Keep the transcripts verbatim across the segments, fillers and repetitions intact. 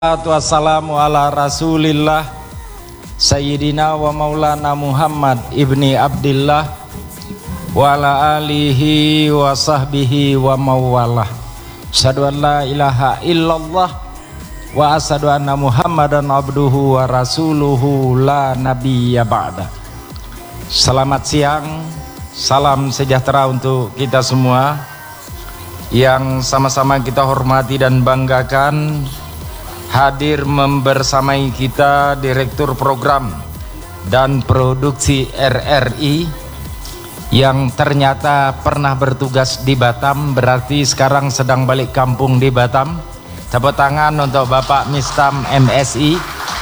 Wassalamu ala rasulillah Sayyidina wa maulana Muhammad ibni Abdillah wa ala alihi wa sahbihi wa mawalah. Asyhadu an la ilaha illallah wa asyhadu anna Muhammadan abduhu wa rasuluhu la nabiyya ba'da. Selamat siang, salam sejahtera untuk kita semua yang sama-sama kita hormati dan banggakan. Hadir membersamai kita Direktur Program dan Produksi R R I yang ternyata pernah bertugas di Batam, berarti sekarang sedang balik kampung di Batam. Tepuk tangan untuk Bapak Mistam M S I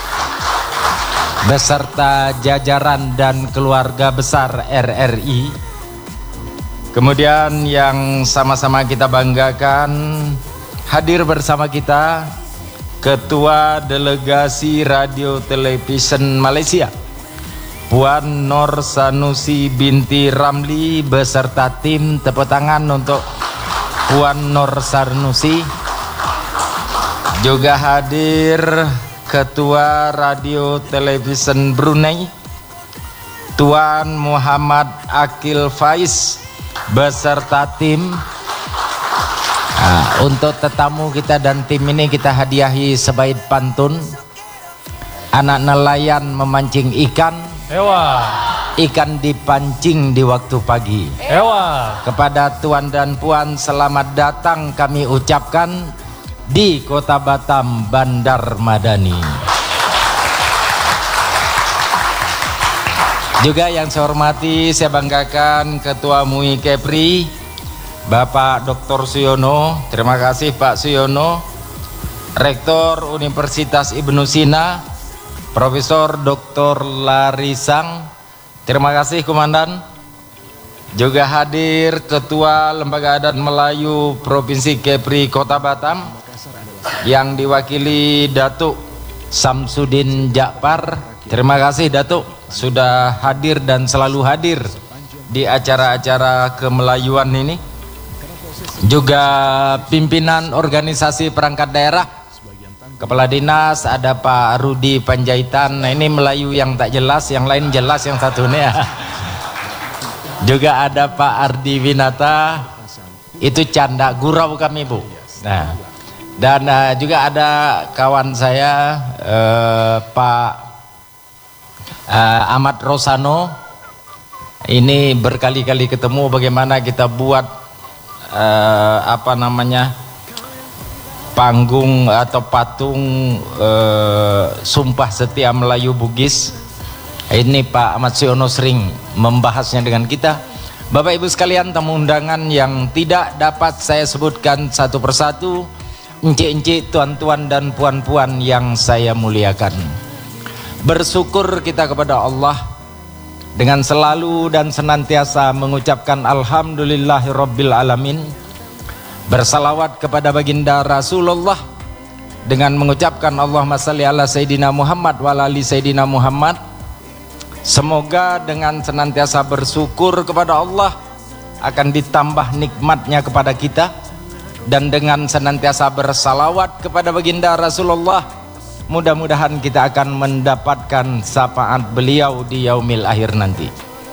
beserta jajaran dan keluarga besar R R I. Kemudian yang sama-sama kita banggakan, hadir bersama kita Ketua Delegasi Radio Television Malaysia Puan Nur Sanusi binti Ramli beserta tim. Tepuk tangan untuk Puan Nur Sanusi. Juga hadir Ketua Radio Television Brunei Tuan Muhammad Akil Faiz beserta tim. Nah, untuk tetamu kita dan tim ini kita hadiahi sebaik pantun. Anak nelayan memancing ikan, Ewa. Ikan dipancing di waktu pagi, Ewa. Kepada tuan dan puan selamat datang kami ucapkan di Kota Batam, Bandar Madani. Juga yang saya hormati, saya banggakan Ketua M U I Kepri Bapak Doktor Suyono. Terima kasih Pak Suyono. Rektor Universitas Ibnu Sina Profesor Doktor Larisang. Terima kasih Komandan. Juga hadir Ketua Lembaga Adat Melayu Provinsi Kepri Kota Batam yang diwakili Datuk Samsudin Jakpar. Terima kasih Datuk sudah hadir dan selalu hadir di acara-acara kemelayuan ini. Juga pimpinan organisasi perangkat daerah, Kepala Dinas ada Pak Rudi Panjaitan. Nah, ini Melayu yang tak jelas, yang lain jelas yang satu ini ya. Juga ada Pak Ardi Winata, itu canda gurau kami Bu. Nah, dan uh, juga ada kawan saya uh, Pak uh, Ahmad Rosano. Ini berkali-kali ketemu bagaimana kita buat Uh, apa namanya panggung atau patung uh, Sumpah Setia Melayu Bugis. Ini Pak Ahmad Siono sering membahasnya dengan kita. Bapak Ibu sekalian, tamu undangan yang tidak dapat saya sebutkan satu persatu, encik-encik, tuan-tuan dan puan-puan yang saya muliakan, bersyukur kita kepada Allah dengan selalu dan senantiasa mengucapkan alhamdulillahirabbil alamin, bersalawat kepada baginda Rasulullah dengan mengucapkan Allahumma shalli ala Sayyidina Muhammad wa ala ali Sayyidina Muhammad. Semoga dengan senantiasa bersyukur kepada Allah akan ditambah nikmatnya kepada kita, dan dengan senantiasa bersalawat kepada baginda Rasulullah mudah-mudahan kita akan mendapatkan syafaat beliau di yaumil akhir nanti.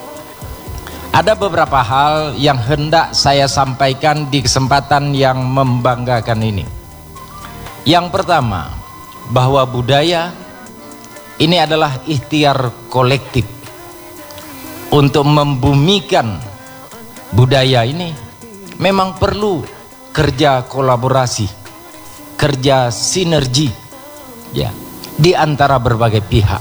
Ada beberapa hal yang hendak saya sampaikan di kesempatan yang membanggakan ini. Yang pertama, bahwa budaya ini adalah ikhtiar kolektif. Untuk membumikan budaya ini memang perlu kerja kolaborasi, kerja sinergi ya, di antara berbagai pihak.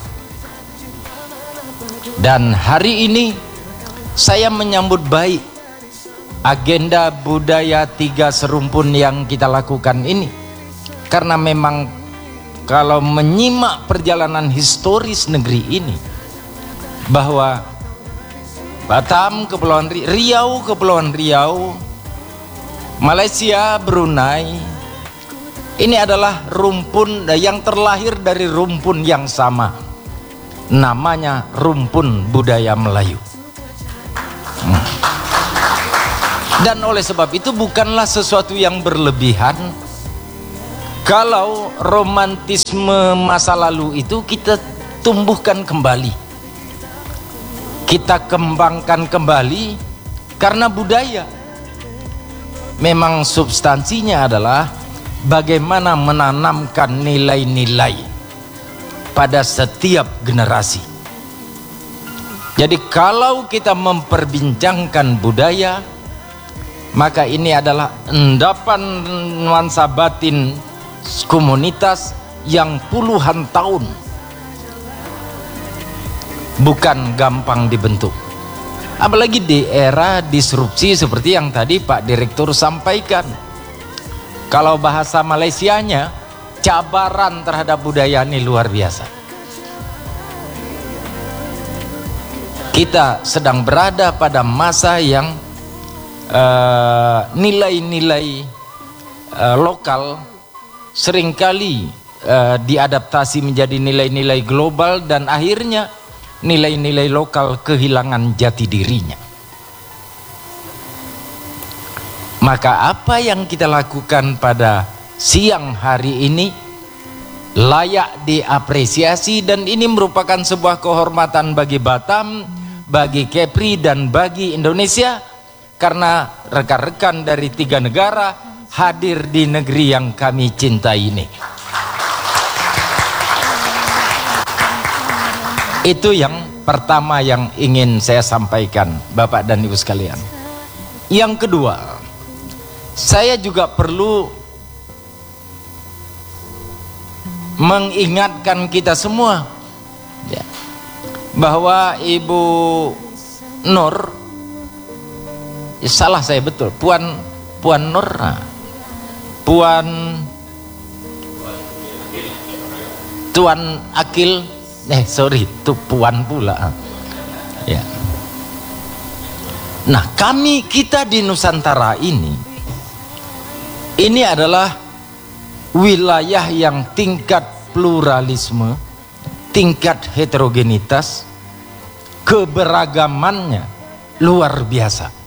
Dan hari ini saya menyambut baik agenda budaya tiga serumpun yang kita lakukan ini, karena memang kalau menyimak perjalanan historis negeri ini, bahwa Batam, Kepulauan Riau, Kepulauan Riau, Malaysia, Brunei, ini adalah rumpun yang terlahir dari rumpun yang sama, namanya rumpun budaya Melayu. hmm. Dan oleh sebab itu bukanlah sesuatu yang berlebihan Kalau romantisme masa lalu itu kita tumbuhkan kembali, kita kembangkan kembali, karena budaya memang substansinya adalah bagaimana menanamkan nilai-nilai pada setiap generasi. Jadi kalau kita memperbincangkan budaya, maka ini adalah endapan nuansa batin komunitas yang puluhan tahun bukan gampang dibentuk, apalagi di era disrupsi seperti yang tadi Pak Direktur sampaikan. Kalau bahasa Malaysianya, cabaran terhadap budaya ini luar biasa. Kita sedang berada pada masa yang nilai-nilai uh, uh, lokal seringkali uh, diadaptasi menjadi nilai-nilai global, dan akhirnya nilai-nilai lokal kehilangan jati dirinya. Maka apa yang kita lakukan pada siang hari ini layak diapresiasi, dan ini merupakan sebuah kehormatan bagi Batam, bagi Kepri, dan bagi Indonesia, karena rekan-rekan dari tiga negara hadir di negeri yang kami cintai ini. Itu yang pertama yang ingin saya sampaikan, Bapak dan Ibu sekalian. Yang kedua, saya juga perlu mengingatkan kita semua ya, bahwa Ibu Nur, ya salah saya betul, Puan Puan Nur, nah, Puan Tuan Akil, eh sorry, itu Puan pula ya. Nah, kami kita di Nusantara ini ini adalah wilayah yang tingkat pluralisme, tingkat heterogenitas, keberagamannya luar biasa.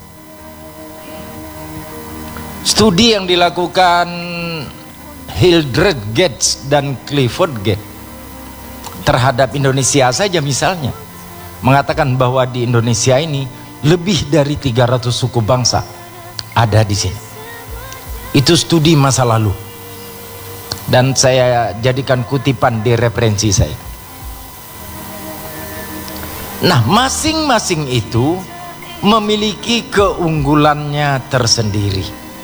Studi yang dilakukan Hildred Gates dan Clifford Gates terhadap Indonesia saja misalnya mengatakan bahwa di Indonesia ini lebih dari tiga ratus suku bangsa ada di sini. Itu studi masa lalu, dan saya jadikan kutipan di referensi saya. Nah, masing-masing itu memiliki keunggulannya tersendiri,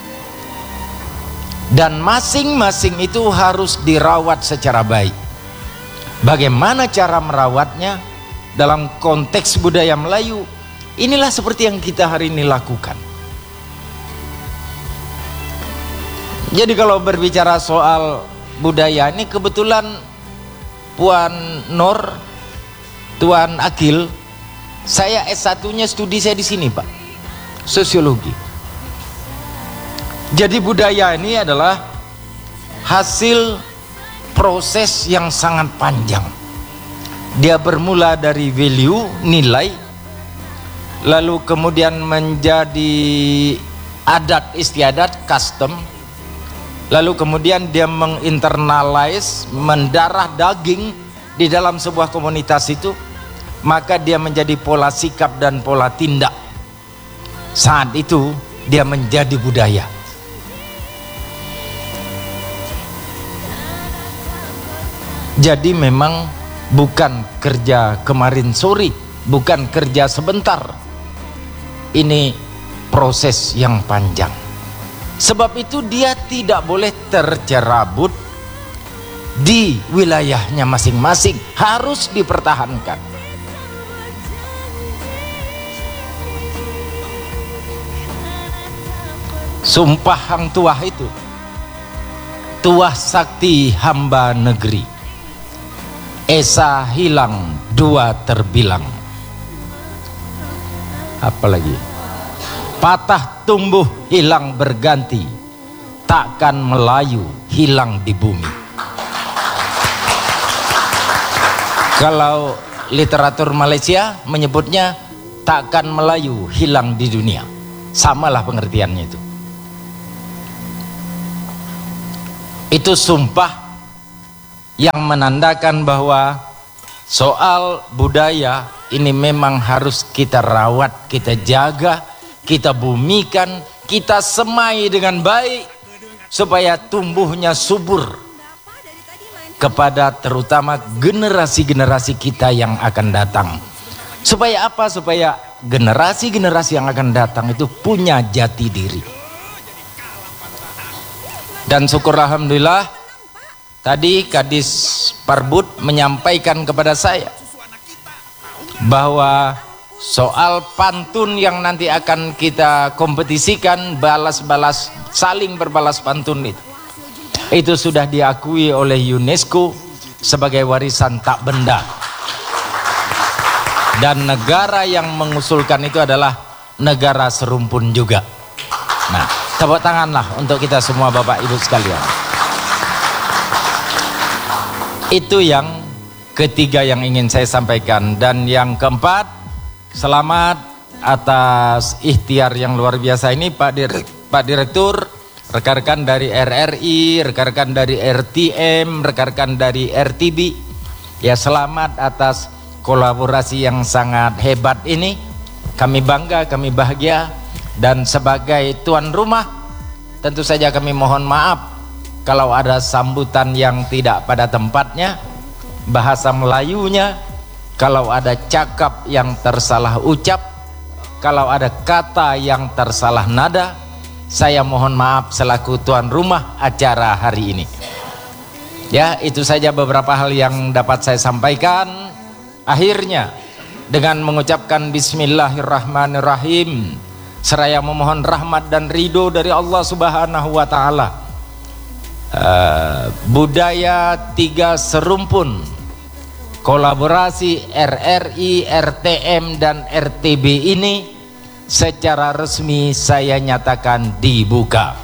dan masing-masing itu harus dirawat secara baik. Bagaimana cara merawatnya dalam konteks budaya Melayu? Inilah seperti yang kita hari ini lakukan. Jadi kalau berbicara soal budaya ini, kebetulan Puan Nur, Tuan Akil, saya S satu-nya studi saya di sini, Pak, sosiologi. Jadi budaya ini adalah hasil proses yang sangat panjang. Dia bermula dari value, nilai, lalu kemudian menjadi adat istiadat, custom, lalu kemudian dia menginternalize, mendarah daging di dalam sebuah komunitas itu, maka dia menjadi pola sikap dan pola tindak. Saat itu dia menjadi budaya. Jadi memang bukan kerja kemarin sore, bukan kerja sebentar. Ini proses yang panjang. Sebab itu dia tidak boleh tercerabut di wilayahnya masing-masing, harus dipertahankan. Sumpah Hang Tuah itu, Tuah sakti hamba negeri, esa hilang dua terbilang. Apalagi patah tumbuh hilang berganti, takkan Melayu hilang di bumi. Kalau literatur Malaysia menyebutnya takkan Melayu hilang di dunia, samalah pengertiannya itu. Itu sumpah yang menandakan bahwa soal budaya ini memang harus kita rawat, kita jaga, kita bumikan, kita semai dengan baik supaya tumbuhnya subur kepada terutama generasi-generasi kita yang akan datang. Supaya apa? Supaya generasi-generasi yang akan datang itu punya jati diri. Dan syukur alhamdulillah tadi Kadis Parbud menyampaikan kepada saya bahwa soal pantun yang nanti akan kita kompetisikan, balas-balas, saling berbalas pantun itu, itu sudah diakui oleh UNESCO sebagai warisan tak benda. Dan negara yang mengusulkan itu adalah negara serumpun juga. Nah, tepuk tanganlah untuk kita semua Bapak Ibu sekalian. Itu yang ketiga yang ingin saya sampaikan. Dan yang keempat, selamat atas ikhtiar yang luar biasa ini Pak Direk, Pak Direktur, rekan-rekan dari R R I, rekan-rekan dari R T M, rekan-rekan dari R T B. Ya, selamat atas kolaborasi yang sangat hebat ini. Kami bangga, kami bahagia. Dan sebagai tuan rumah, tentu saja kami mohon maaf kalau ada sambutan yang tidak pada tempatnya, bahasa Melayunya, kalau ada cakap yang tersalah ucap, kalau ada kata yang tersalah nada, saya mohon maaf selaku tuan rumah acara hari ini. Ya, itu saja beberapa hal yang dapat saya sampaikan. Akhirnya dengan mengucapkan bismillahirrahmanirrahim, seraya memohon rahmat dan ridho dari Allah Subhanahu wa taala. Uh, budaya tiga serumpun, kolaborasi R R I, R T M dan R T B ini secara resmi saya nyatakan dibuka.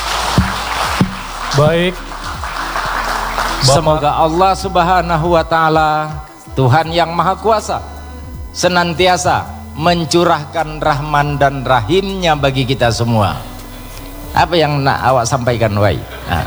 Baik. Bapak. Semoga Allah Subhanahu wa taala, Tuhan yang Maha Kuasa, senantiasa mencurahkan rahman dan rahimnya bagi kita semua. Apa yang nak awak sampaikan, Wai? Nah.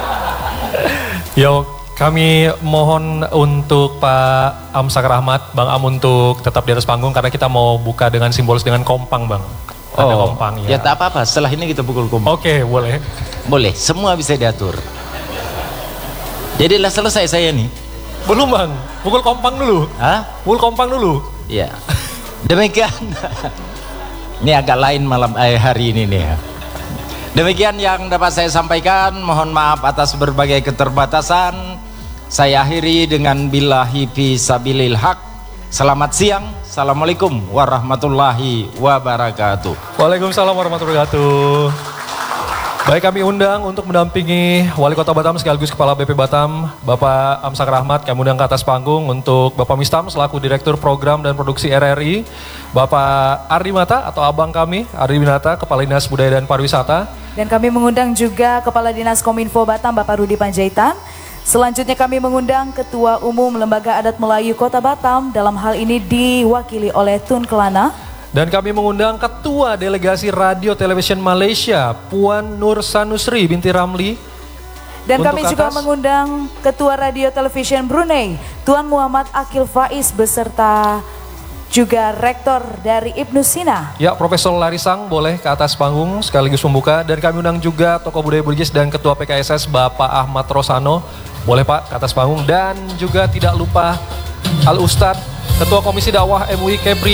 Yo, kami mohon untuk Pak Amsak Rahmat, Bang Am untuk tetap di atas panggung karena kita mau buka dengan simbolis dengan kompang, Bang. Ada Oh, kompang ya. ya. Tak apa-apa, setelah ini kita pukul kompang. Oke, boleh. Boleh, semua bisa diatur. Jadilah selesai saya nih. Belum, Bang. Pukul kompang dulu. Hah? Pukul kompang dulu. Ya. Demikian. Ini agak lain malam eh, hari ini nih ya. Demikian yang dapat saya sampaikan. Mohon maaf atas berbagai keterbatasan. Saya akhiri dengan billahi fi sabilil haq. Selamat siang. Assalamualaikum warahmatullahi wabarakatuh. Waalaikumsalam warahmatullahi wabarakatuh. Baik, kami undang untuk mendampingi Wali Kota Batam sekaligus Kepala B P Batam, Bapak Amsak Rahmat. Kami undang ke atas panggung untuk Bapak Mistam selaku Direktur Program dan Produksi R R I, Bapak Ardi Mata atau abang kami, Ardi Winata, Kepala Dinas Budaya dan Pariwisata. Dan kami mengundang juga Kepala Dinas Kominfo Batam, Bapak Rudi Panjaitan. Selanjutnya kami mengundang Ketua Umum Lembaga Adat Melayu Kota Batam, dalam hal ini diwakili oleh Tun Kelana. Dan kami mengundang Ketua Delegasi Radio Television Malaysia, Puan Nur Sanusri binti Ramli. Dan kami juga mengundang Ketua Radio Television Brunei, Tuan Muhammad Akil Faiz, beserta juga Rektor dari Ibnu Sina. Ya, Profesor Larisang boleh ke atas panggung sekaligus membuka. Dan kami undang juga Tokoh Budaya Bugis dan Ketua P K S S Bapak Ahmad Rosano. Boleh Pak ke atas panggung. Dan juga tidak lupa Al Ustadz Ketua Komisi Dakwah M U I Kepri